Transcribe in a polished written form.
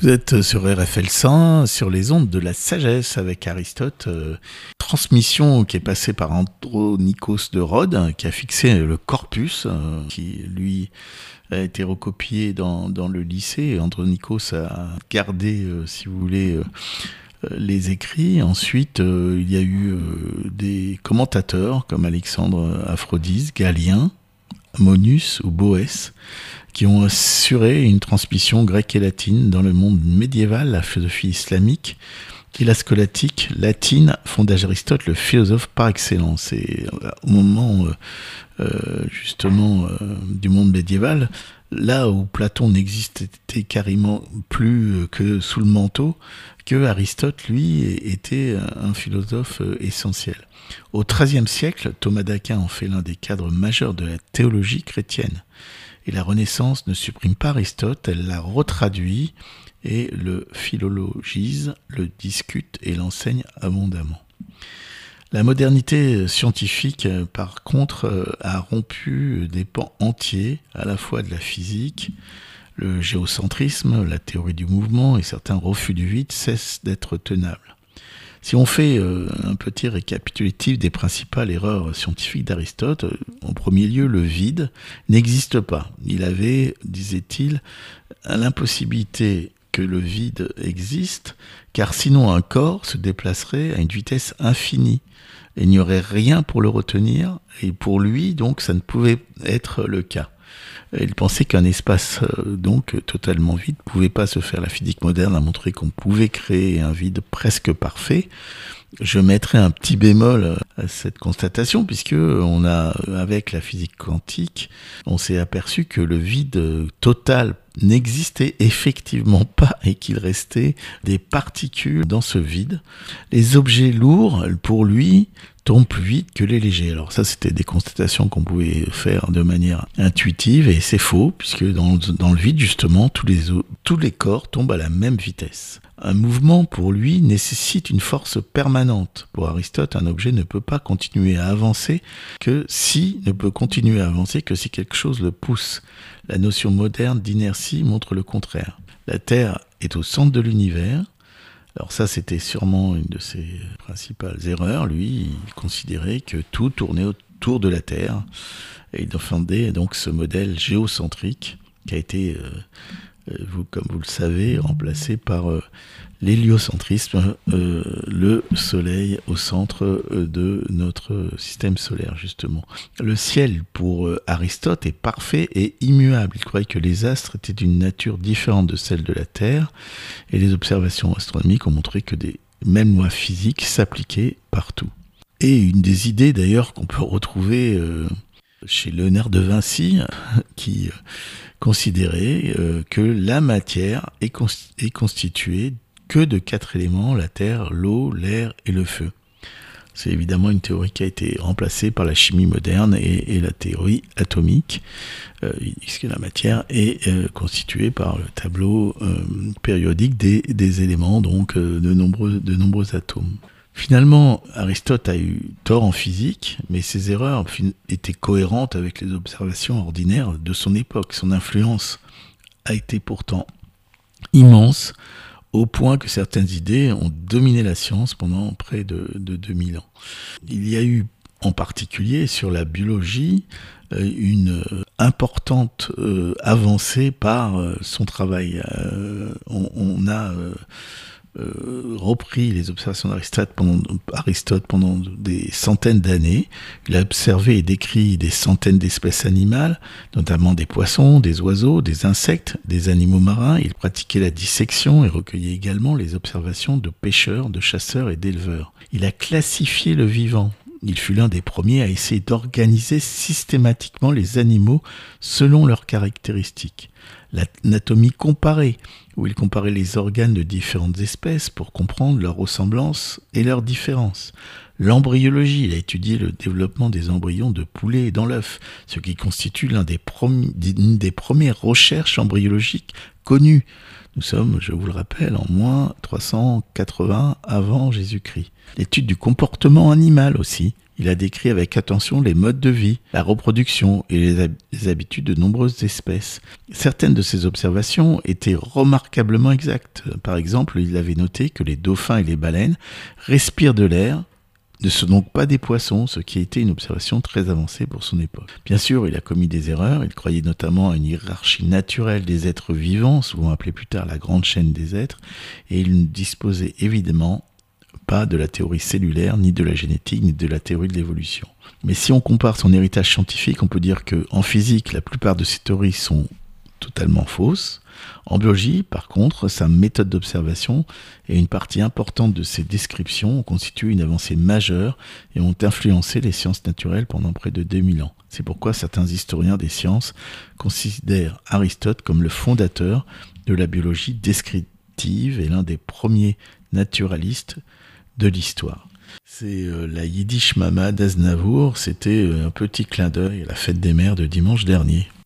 Vous êtes sur RFL 100, sur les ondes de la sagesse avec Aristote, transmission qui est passée par Andronikos de Rhodes, qui a fixé le corpus, qui lui a été recopié dans le lycée. Andronikos a gardé, si vous voulez, les écrits. Ensuite, il y a eu des commentateurs comme Alexandre Aphrodise, Galien, Ammonius ou Boès, qui ont assuré une transmission grecque et latine dans le monde médiéval, la philosophie islamique et la scolastique latine, fonda Aristote, le philosophe par excellence. Et au moment justement du monde médiéval, là où Platon n'existait carrément plus que sous le manteau, que Aristote, lui, était un philosophe essentiel. Au XIIIe siècle, Thomas d'Aquin en fait l'un des cadres majeurs de la théologie chrétienne. Et la Renaissance ne supprime pas Aristote, elle l'a retraduit et le philologise, le discute et l'enseigne abondamment. La modernité scientifique, par contre, a rompu des pans entiers, à la fois de la physique, le géocentrisme, la théorie du mouvement et certains refus du vide cessent d'être tenables. Si on fait un petit récapitulatif des principales erreurs scientifiques d'Aristote, en premier lieu, le vide n'existe pas. Il avait, disait-il, l'impossibilité que le vide existe, car sinon un corps se déplacerait à une vitesse infinie. Il n'y aurait rien pour le retenir, et pour lui, donc, ça ne pouvait être le cas. Il pensait qu'un espace donc totalement vide ne pouvait pas se faire. La physique moderne a montré qu'on pouvait créer un vide presque parfait. Je mettrai un petit bémol à cette constatation, puisque on a, avec la physique quantique, on s'est aperçu que le vide total n'existait effectivement pas et qu'il restait des particules dans ce vide. Les objets lourds, pour lui, tombent plus vite que les légers. Alors ça, c'était des constatations qu'on pouvait faire de manière intuitive, et c'est faux, puisque dans le vide, justement, tous les corps tombent à la même vitesse. Un mouvement, pour lui, nécessite une force permanente. Pour Aristote, un objet ne peut pas continuer à avancer que si quelque chose le pousse. La notion moderne d'inertie montre le contraire. La Terre est au centre de l'univers. Alors ça, c'était sûrement une de ses principales erreurs. Lui, il considérait que tout tournait autour de la Terre. Et il défendait donc ce modèle géocentrique qui a été, comme vous le savez, remplacé par l'héliocentrisme, le Soleil au centre de notre système solaire, justement. Le ciel, pour Aristote, est parfait et immuable. Il croyait que les astres étaient d'une nature différente de celle de la Terre, et les observations astronomiques ont montré que des mêmes lois physiques s'appliquaient partout. Et une des idées, d'ailleurs, qu'on peut retrouver chez Léonard de Vinci, qui considérait que la matière est constituée que de 4 éléments, la terre, l'eau, l'air et le feu. C'est évidemment une théorie qui a été remplacée par la chimie moderne et la théorie atomique, puisque la matière est constituée par le tableau périodique des éléments, donc de nombreux atomes. Finalement, Aristote a eu tort en physique, mais ses erreurs étaient cohérentes avec les observations ordinaires de son époque. Son influence a été pourtant immense, au point que certaines idées ont dominé la science pendant près de 2000 ans. Il y a eu en particulier sur la biologie une importante avancée par son travail. On a repris les observations d'Aristote pendant des centaines d'années. Il a observé et décrit des centaines d'espèces animales, notamment des poissons, des oiseaux, des insectes, des animaux marins. Il pratiquait la dissection et recueillait également les observations de pêcheurs, de chasseurs et d'éleveurs. Il a classifié le vivant. Il fut l'un des premiers à essayer d'organiser systématiquement les animaux selon leurs caractéristiques. L'anatomie comparée, où il comparait les organes de différentes espèces pour comprendre leurs ressemblances et leurs différences. L'embryologie, il a étudié le développement des embryons de poulet dans l'œuf, ce qui constitue l'une des premières recherches embryologiques connues. Nous sommes, je vous le rappelle, en moins 380 avant Jésus-Christ. L'étude du comportement animal aussi. Il a décrit avec attention les modes de vie, la reproduction et les habitudes de nombreuses espèces. Certaines de ses observations étaient remarquablement exactes. Par exemple, il avait noté que les dauphins et les baleines respirent de l'air, ne sont donc pas des poissons, ce qui a été une observation très avancée pour son époque. Bien sûr, il a commis des erreurs, il croyait notamment à une hiérarchie naturelle des êtres vivants, souvent appelée plus tard la grande chaîne des êtres, et il ne disposait évidemment pas de la théorie cellulaire, ni de la génétique, ni de la théorie de l'évolution. Mais si on compare son héritage scientifique, on peut dire qu'en physique, la plupart de ses théories sont totalement fausses. En biologie, par contre, sa méthode d'observation et une partie importante de ses descriptions ont constitué une avancée majeure et ont influencé les sciences naturelles pendant près de 2000 ans. C'est pourquoi certains historiens des sciences considèrent Aristote comme le fondateur de la biologie descriptive et l'un des premiers naturalistes de l'histoire. C'est la Yiddish Mama d'Aznavour, c'était un petit clin d'œil à la fête des mères de dimanche dernier.